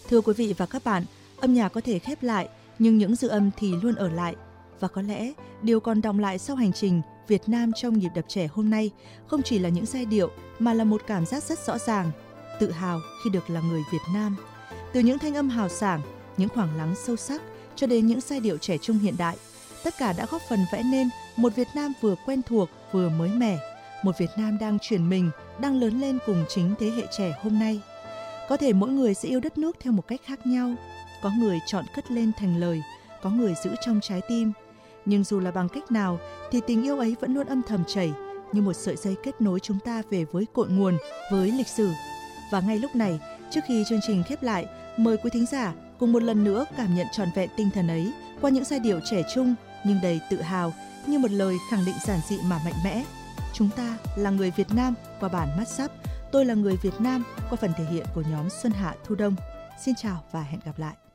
Thưa quý vị và các bạn, âm nhạc có thể khép lại, nhưng những dư âm thì luôn ở lại. Và có lẽ, điều còn đọng lại sau hành trình Việt Nam trong nhịp đập trẻ hôm nay không chỉ là những giai điệu mà là một cảm giác rất rõ ràng, tự hào khi được là người Việt Nam. Từ những thanh âm hào sảng, những khoảng lắng sâu sắc cho đến những giai điệu trẻ trung hiện đại, tất cả đã góp phần vẽ nên một Việt Nam vừa quen thuộc vừa mới mẻ, một Việt Nam đang chuyển mình, đang lớn lên cùng chính thế hệ trẻ hôm nay. Có thể mỗi người sẽ yêu đất nước theo một cách khác nhau, có người chọn cất lên thành lời, có người giữ trong trái tim. Nhưng dù là bằng cách nào thì tình yêu ấy vẫn luôn âm thầm chảy như một sợi dây kết nối chúng ta về với cội nguồn, với lịch sử. Và ngay lúc này, trước khi chương trình khép lại, mời quý thính giả cùng một lần nữa cảm nhận trọn vẹn tinh thần ấy qua những giai điệu trẻ trung nhưng đầy tự hào, như một lời khẳng định giản dị mà mạnh mẽ. Chúng ta là người Việt Nam qua bản Mắt Sắp, tôi là người Việt Nam qua phần thể hiện của nhóm Xuân Hạ Thu Đông. Xin chào và hẹn gặp lại.